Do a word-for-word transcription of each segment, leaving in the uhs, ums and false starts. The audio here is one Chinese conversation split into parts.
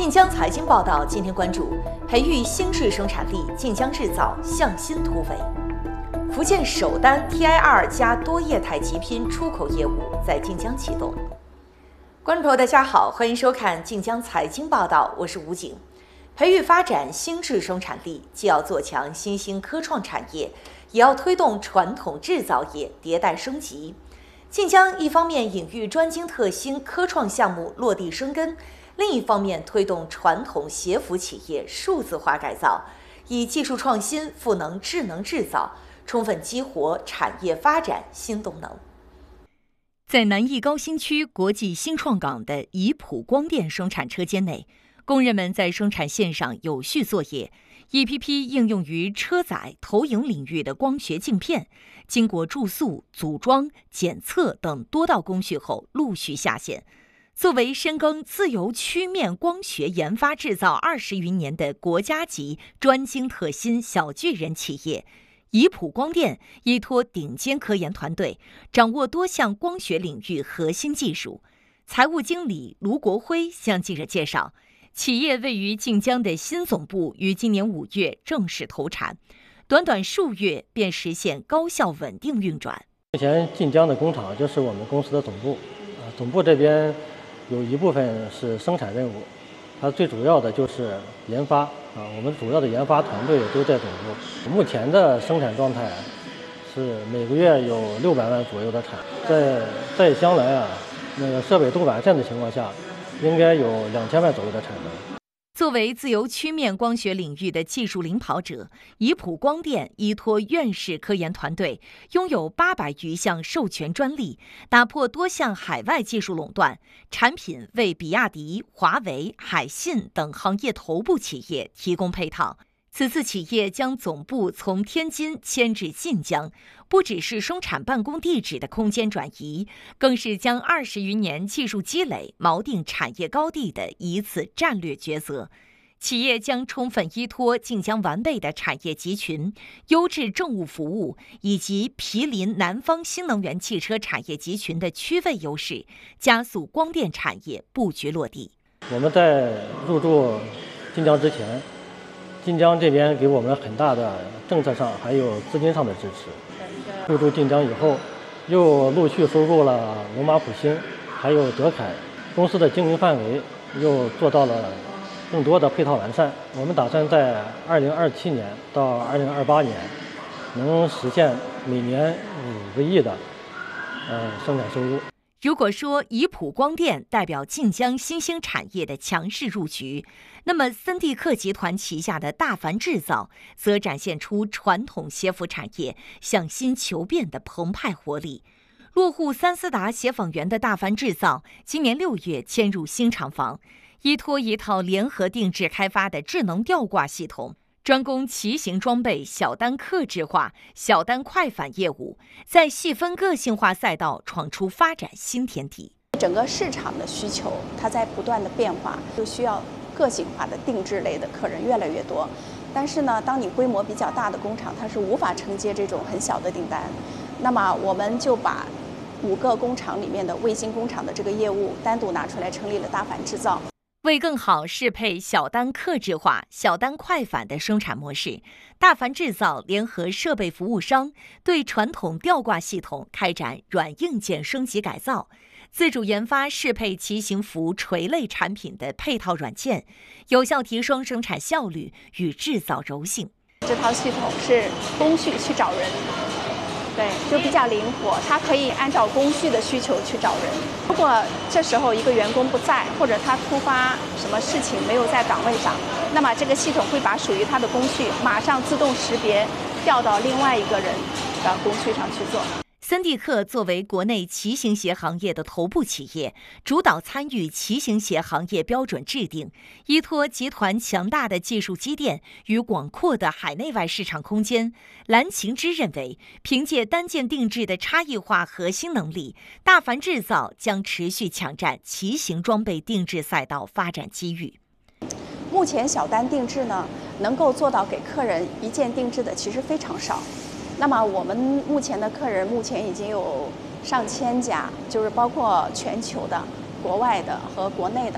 晋江财经报道今天关注：培育新质生产力，晋江制造向新突围。福建首单 T I 二 加多液态极拼出口业务在晋江启动。观众朋友，大家好，欢迎收看晋江财经报道，我是吴景。培育发展新质生产力，既要做强新兴科创产业，也要推动传统制造业迭代升级。晋江一方面引育专精特新科创项目落地生根，另一方面推动传统协服企业数字化改造，以技术创新赋能智能制造，充分激活产业发展新动能。在南艺高新区国际新创港的宜普光电生产车间内，工人们在生产线上有序作业，一批批应用于车载、投影领域的光学镜片，经过注塑、组装、检测等多道工序后陆续下线。作为深耕自由曲面光学研发制造二十余年的国家级专精特新小巨人企业，宜普光电依托顶尖科研团队，掌握多项光学领域核心技术。财务经理卢国辉向记者介绍，企业位于晋江的新总部于今年五月正式投产，短短数月便实现高效稳定运转。 目前晋江的工厂就是我们公司的总部，啊，总部这边有一部分是生产任务，它最主要的就是研发啊，我们主要的研发团队都在总部。目前的生产状态是每个月有六百万左右的产，在在将来啊，那个设备都完善的情况下，应该有两千万左右的产能。 作为自由曲面光学领域的技术领跑者，宜普光电依托院士科研团队，拥有八百余项授权专利，打破多项海外技术垄断，产品为比亚迪、华为、海信等行业头部企业提供配套。此次企业将总部从天津迁至晋江，不只是生产办公地址的空间转移，更是将二十余年技术积累锚定产业高地的一次战略抉择。企业将充分依托晋江完备的产业集群、优质政务服务以及毗邻南方新能源汽车产业集群的区位优势，加速光电产业布局落地。 我们在入驻晋江之前，晋江这边给我们很大的政策上还有资金上的支持。入驻晋江以后，又陆续收购了龙马普兴，还有德凯，公司的经营范围又做到了更多的配套完善。我们打算在二零二七年到二零二八年，能实现每年五个亿的呃生产收入。 如果说宜普光电代表晋江新兴产业的强势入局，那么森地克集团旗下的大凡制造则展现出传统协服产业向新求变的澎湃活力。落户三思达协纺园的大凡制造今年六月迁入新厂房，依托一套联合定制开发的智能吊挂系统，专攻骑行装备小单客制化、小单快返业务，在细分个性化赛道闯出发展新天地。 整个市场的需求它在不断的变化，就需要个性化的定制类的客人越来越多。但是呢，当你规模比较大的工厂，它是无法承接这种很小的订单。那么我们就把五个工厂里面的卫星工厂的这个业务单独拿出来，成立了大凡制造。 为更好适配小单客制化、小单快返的生产模式，大凡制造联合设备服务商，对传统吊挂系统开展软硬件升级改造，自主研发适配骑行服垂类产品的配套软件，有效提升生产效率与制造柔性。 这套系统是工序去找人，对，就比较灵活，它可以按照工序的需求去找人。如果这时候一个员工不在，或者他突发什么事情没有在岗位上，那么这个系统会把属于他的工序马上自动识别，调到另外一个人的工序上去做。 森地克作为国内骑行鞋行业的头部企业，主导参与骑行鞋行业标准制定，依托集团强大的技术积淀与广阔的海内外市场空间，蓝晴之认为，凭借单件定制的差异化核心能力，大凡制造将持续抢占骑行装备定制赛道发展机遇。 目前小单定制呢，能够做到给客人一件定制的其实非常少。那么我们目前的客人目前已经有上千家，就是包括全球的、国外的和国内的。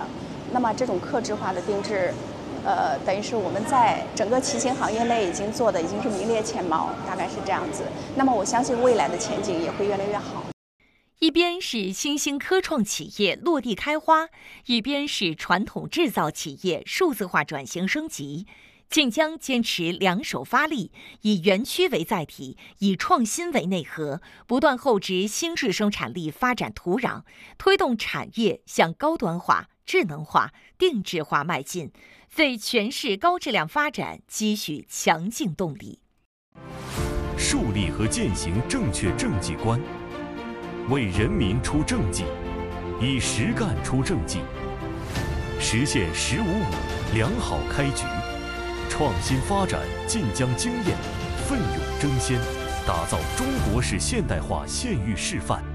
那么这种客制化的定制，呃，等于是我们在整个骑行行业内已经做的已经是名列前茅，大概是这样子。那么我相信未来的前景也会越来越好。 一边是新兴科创企业落地开花，一边是传统制造企业数字化转型升级。晋江坚持两手发力，以园区为载体，以创新为内核，不断厚植新质生产力发展土壤，推动产业向高端化、智能化、定制化迈进，为全市高质量发展积蓄强劲动力。 树立和践行正确政绩观，为人民出政绩，以实干出政绩，实现“十五五”良好开局。创新发展晋江经验，奋勇争先，打造中国式现代化县域示范。